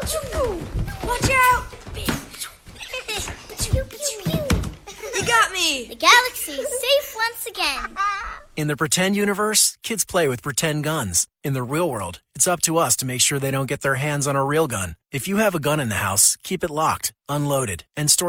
Watch out! You got me! The galaxy is safe once again. In the pretend universe, kids play with pretend guns. In the real world, it's up to us to make sure they don't get their hands on a real gun. If you have a gun in the house, keep it locked, unloaded, and stored